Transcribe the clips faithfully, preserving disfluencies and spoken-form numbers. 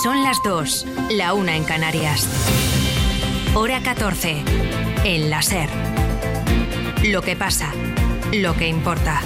Son las dos, la una en Canarias. Hora catorce, en la SER. Lo que pasa, lo que importa.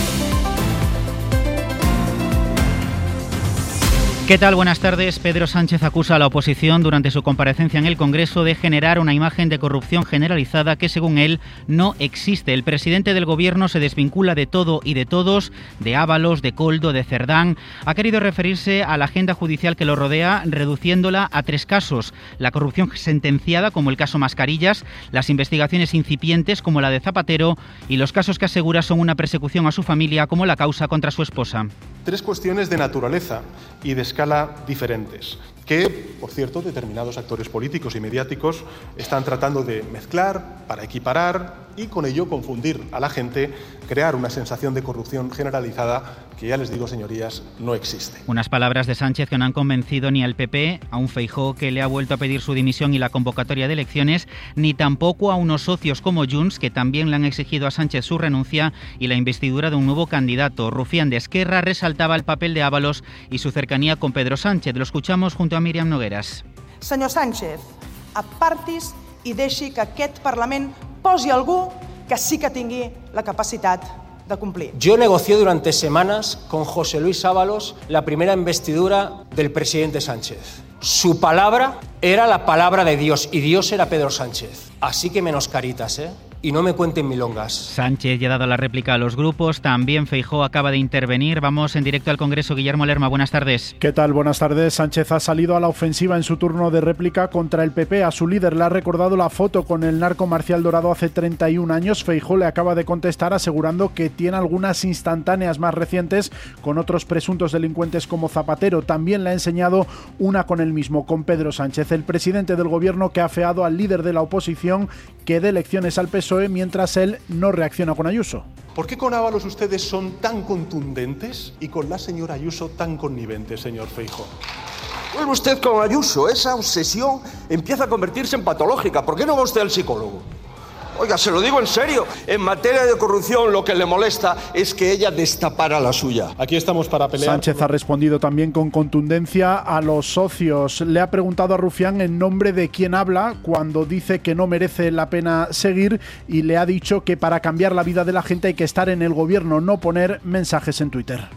¿Qué tal? Buenas tardes. Pedro Sánchez acusa a la oposición durante su comparecencia en el Congreso de generar una imagen de corrupción generalizada que, según él, no existe. El presidente del Gobierno se desvincula de todo y de todos, de Ábalos, de Koldo, de Cerdán. Ha querido referirse a la agenda judicial que lo rodea, reduciéndola a tres casos: la corrupción sentenciada, como el caso Mascarillas, las investigaciones incipientes, como la de Zapatero, y los casos que asegura son una persecución a su familia, como la causa contra su esposa. Tres cuestiones de naturaleza y de escala diferentes, que, por cierto, determinados actores políticos y mediáticos están tratando de mezclar para equiparar y con ello confundir a la gente, crear una sensación de corrupción generalizada que, ya les digo, señorías, no existe. Unas palabras de Sánchez que no han convencido ni al P P, a un Feijóo que le ha vuelto a pedir su dimisión y la convocatoria de elecciones, ni tampoco a unos socios como Junts, que también le han exigido a Sánchez su renuncia y la investidura de un nuevo candidato. Rufián de Esquerra resaltaba el papel de Ábalos y su cercanía con Pedro Sánchez. Lo escuchamos junto a Míriam Nogueras. Senyor Sánchez, apartis i deixi que aquest Parlament posi algú que sí que tingui la capacitat de cumplir. Yo negocié durante semanas con José Luis Ábalos la primera investidura del presidente Sánchez. Su palabra era la palabra de Dios y Dios era Pedro Sánchez. Así que menos caritas, ¿eh? Y no me cuenten milongas. Sánchez ya ha dado la réplica a los grupos, también Feijóo acaba de intervenir. Vamos en directo al Congreso. Guillermo Lerma, buenas tardes. ¿Qué tal? Buenas tardes. Sánchez ha salido a la ofensiva en su turno de réplica contra el P P. A su líder le ha recordado la foto con el narco Marcial Dorado hace treinta y un años. Feijóo le acaba de contestar asegurando que tiene algunas instantáneas más recientes con otros presuntos delincuentes como Zapatero. También le ha enseñado una con él mismo, con Pedro Sánchez, el presidente del Gobierno, que ha afeado al líder de la oposición que dé lecciones al P S O E mientras él no reacciona con Ayuso. ¿Por qué con Ábalos ustedes son tan contundentes y con la señora Ayuso tan conniventes, señor Feijóo? Vuelve usted con Ayuso, esa obsesión empieza a convertirse en patológica. ¿Por qué no va usted al psicólogo? Oiga, se lo digo en serio, en materia de corrupción lo que le molesta es que ella destapara la suya. Aquí estamos para pelear. Sánchez ha respondido también con contundencia a los socios. Le ha preguntado a Rufián en nombre de quién habla cuando dice que no merece la pena seguir y le ha dicho que para cambiar la vida de la gente hay que estar en el gobierno, no poner mensajes en Twitter.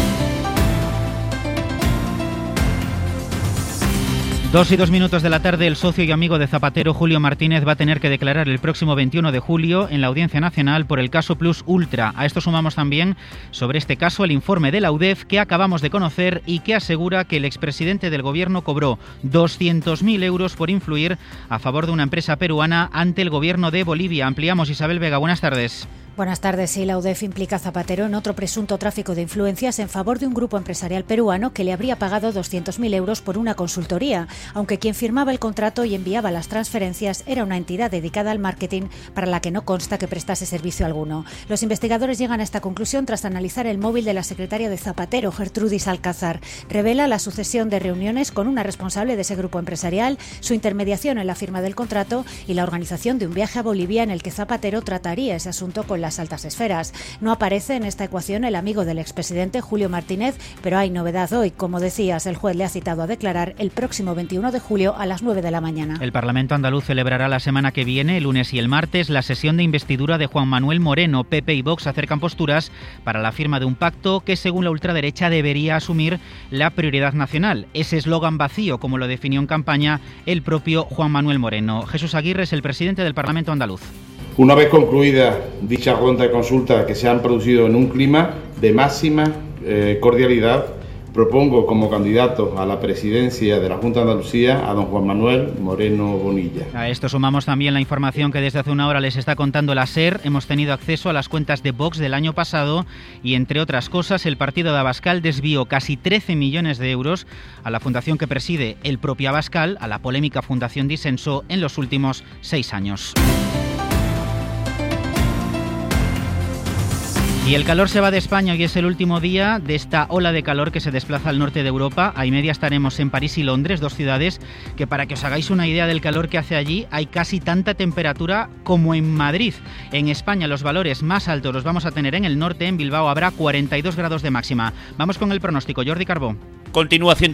Dos y dos minutos de la tarde, el socio y amigo de Zapatero, Julio Martínez, va a tener que declarar el próximo veintiuno de julio en la Audiencia Nacional por el caso Plus Ultra. A esto sumamos también, sobre este caso, el informe de la U D E F que acabamos de conocer y que asegura que el expresidente del Gobierno cobró doscientos mil euros por influir a favor de una empresa peruana ante el Gobierno de Bolivia. Ampliamos. Isabel Vega, buenas tardes. Buenas tardes. Sí, la U D E F implica a Zapatero en otro presunto tráfico de influencias en favor de un grupo empresarial peruano que le habría pagado doscientos mil euros por una consultoría, aunque quien firmaba el contrato y enviaba las transferencias era una entidad dedicada al marketing para la que no consta que prestase servicio alguno. Los investigadores llegan a esta conclusión tras analizar el móvil de la secretaria de Zapatero, Gertrudis Alcázar. Revela la sucesión de reuniones con una responsable de ese grupo empresarial, su intermediación en la firma del contrato y la organización de un viaje a Bolivia en el que Zapatero trataría ese asunto con las altas esferas. No aparece en esta ecuación el amigo del expresidente Julio Martínez, pero hay novedad hoy. Como decías, el juez le ha citado a declarar el próximo veintiuno de julio a las nueve de la mañana. El Parlamento andaluz celebrará la semana que viene, el lunes y el martes, la sesión de investidura de Juan Manuel Moreno. P P y Vox acercan posturas para la firma de un pacto que, según la ultraderecha, debería asumir la prioridad nacional. Ese eslogan vacío, como lo definió en campaña el propio Juan Manuel Moreno. Jesús Aguirre es el presidente del Parlamento andaluz. Una vez concluida dicha ronda de consultas que se han producido en un clima de máxima eh, cordialidad, propongo como candidato a la presidencia de la Junta de Andalucía a don Juan Manuel Moreno Bonilla. A esto sumamos también la información que desde hace una hora les está contando la SER. Hemos tenido acceso a las cuentas de Vox del año pasado y, entre otras cosas, el partido de Abascal desvió casi trece millones de euros a la fundación que preside el propio Abascal, a la polémica Fundación Disenso, en los últimos seis años. Y el calor se va de España. Hoy es el último día de esta ola de calor que se desplaza al norte de Europa. A y media estaremos en París y Londres, dos ciudades que, para que os hagáis una idea del calor que hace allí, hay casi tanta temperatura como en Madrid. En España los valores más altos los vamos a tener en el norte. En Bilbao habrá cuarenta y dos grados de máxima. Vamos con el pronóstico. Jordi Carbó. Continúa haciendo